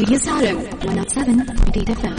Radio Sarum 107.8 FM.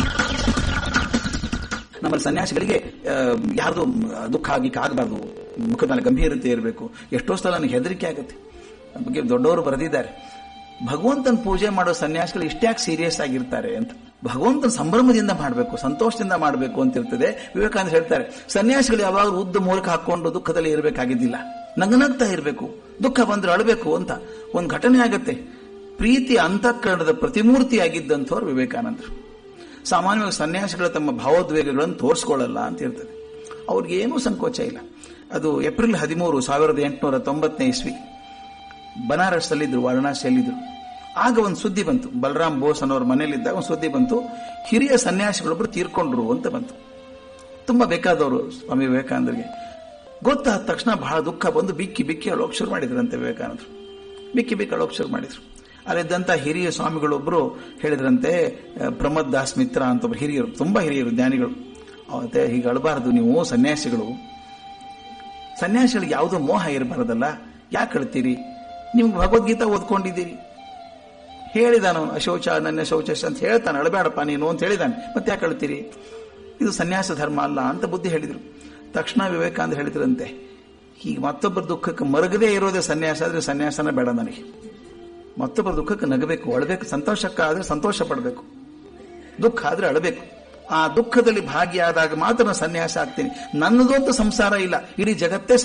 ನಮ್ಮಲ್ಲಿ ಸನ್ಯಾಸಿಗಳಿಗೆ ಯಾರ್ದು ದುಃಖ ಆಗಬಾರ್ದು, ಮುಖದ ಮೇಲೆ ಗಂಭೀರತೆ ಇರಬೇಕು. ಎಷ್ಟೋ ಸಲ ನನಗೆ ಹೆದರಿಕೆ ಆಗುತ್ತೆ. ಅದ್ರ ಬಗ್ಗೆ ದೊಡ್ಡವರು ಬರೆದಿದ್ದಾರೆ. ಭಗವಂತನ ಪೂಜೆ ಮಾಡೋ ಸನ್ಯಾಸಿಗಳು ಇಷ್ಟ್ಯಾಕೆ ಸೀರಿಯಸ್ ಆಗಿರ್ತಾರೆ ಅಂತ. ಭಗವಂತನ ಸಂಭ್ರಮದಿಂದ ಮಾಡಬೇಕು, ಸಂತೋಷದಿಂದ ಮಾಡಬೇಕು ಅಂತ ಇರ್ತದೆ. ವಿವೇಕಾನಂದ ಹೇಳ್ತಾರೆ, ಸನ್ಯಾಸಿಗಳು ಯಾವಾಗ ಉದ್ದ ಮೂಲಕ ಹಾಕೊಂಡು ದುಃಖದಲ್ಲಿ ಇರಬೇಕಾಗಿದ್ದಿಲ್ಲ, ನಗನಗ್ತಾ ಇರಬೇಕು, ದುಃಖ ಬಂದ್ರೆ ಅಳಬೇಕು ಅಂತ. ಒಂದು ಘಟನೆ ಆಗತ್ತೆ. ಪ್ರೀತಿ ಅಂತಃಕರಣದ ಪ್ರತಿಮೂರ್ತಿ ಆಗಿದ್ದಂಥವ್ರು ವಿವೇಕಾನಂದರು. ಸಾಮಾನ್ಯವಾಗಿ ಸನ್ಯಾಸಿಗಳು ತಮ್ಮ ಭಾವೋದ್ವೇಗಗಳನ್ನು ತೋರಿಸ್ಕೊಳ್ಳಲ್ಲ ಅಂತ ಇರ್ತದೆ. ಅವ್ರಿಗೆ ಏನೂ ಸಂಕೋಚ ಇಲ್ಲ. ಅದು ಏಪ್ರಿಲ್ 13, 1890 ಇಸ್ವಿ. ಬನಾರಸ್ ಅಲ್ಲಿದ್ರು, ವಾರಣಾಸಿಯಲ್ಲಿದ್ರು. ಆಗ ಒಂದು ಸುದ್ದಿ ಬಂತು. ಬಲರಾಮ್ ಬೋಸ್ ಅನ್ನೋರ ಮನೆಯಲ್ಲಿದ್ದಾಗ ಒಂದು ಸುದ್ದಿ ಬಂತು, ಹಿರಿಯ ಸನ್ಯಾಸಿಗಳೊಬ್ರು ತೀರ್ಕೊಂಡ್ರು ಅಂತ ಬಂತು. ತುಂಬಾ ಬೇಕಾದವರು ಸ್ವಾಮಿ ವಿವೇಕಾನಂದರಿಗೆ. ಗೊತ್ತಾದ ತಕ್ಷಣ ಬಹಳ ದುಃಖ ಬಂದು ಬಿಕ್ಕಿ ಬಿಕ್ಕಿ ಅಳೋಕ್ ಶುರು ಮಾಡಿದ್ರಂತೆ ವಿವೇಕಾನಂದರು. ಬಿಕ್ಕಿ ಬಿಕ್ಕಿ ಅಳೋಕ್ ಶುರು ಮಾಡಿದ್ರು. ಅಲ್ಲಿದ್ದಂತ ಹಿರಿಯ ಸ್ವಾಮಿಗಳೊಬ್ರು ಹೇಳಿದ್ರಂತೆ, ಪ್ರಮೋದ್ ದಾಸ್ ಮಿತ್ರ ಅಂತ ಒಬ್ರು ಹಿರಿಯರು, ತುಂಬಾ ಹಿರಿಯರು, ಜ್ಞಾನಿಗಳು. ಅವತ್ತೆ ಹೀಗೆ ಅಳಬಾರದು ನೀವು ಸನ್ಯಾಸಿಗಳಿಗೆ ಯಾವುದೋ ಮೋಹ ಇರಬಾರದಲ್ಲ, ಯಾಕೆ ಅಳ್ತೀರಿ? ನಿಮ್ಗೆ ಭಗವದ್ಗೀತಾ ಓದ್ಕೊಂಡಿದ್ದೀರಿ. ಹೇಳಿದಾನು ಅಶೌಚ ನನ್ನ ಶೌಚ ಅಂತ ಹೇಳ್ತಾನೆ, ಅಳಬೇಡಪ್ಪ ನೀನು ಅಂತ ಹೇಳಿದಾನೆ, ಮತ್ತೆ ಯಾಕೆ ಅಳ್ತೀರಿ? ಇದು ಸನ್ಯಾಸ ಧರ್ಮ ಅಲ್ಲ ಅಂತ ಬುದ್ಧಿ ಹೇಳಿದ್ರು. ತಕ್ಷಣ ವಿವೇಕಾನಂದ ಹೇಳಿದ್ರಂತೆ, ಈಗ ಮತ್ತೊಬ್ಬರ ದುಃಖಕ್ಕೆ ಮರಗದೇ ಇರೋದೇ ಸನ್ಯಾಸ ಆದ್ರೆ ಸನ್ಯಾಸನ ಬೇಡ ನನಗೆ. ಮತ್ತೊಬ್ಬರ ದುಃಖಕ್ಕೆ ನಗಬೇಕು, ಅಳಬೇಕು. ಸಂತೋಷಕ್ಕಾದ್ರೆ ಸಂತೋಷ ಪಡಬೇಕು, ದುಃಖ ಆದ್ರೆ ಅಳಬೇಕು. ಆ ದುಃಖದಲ್ಲಿ ಭಾಗಿಯಾದಾಗ ಮಾತ್ರ ನಾನು ಸನ್ಯಾಸ ಆಗ್ತೀನಿ. ನನ್ನದು ಅಂತ ಸಂಸಾರ ಇಲ್ಲ, ಇಡೀ ಜಗತ್ತೇ